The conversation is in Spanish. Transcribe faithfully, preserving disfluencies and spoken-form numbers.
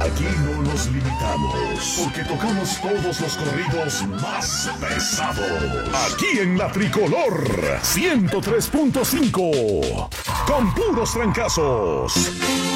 Aquí no nos limitamos, porque tocamos todos los corridos más pesados. Aquí en la Tricolor ciento tres punto cinco, con puros trancazos.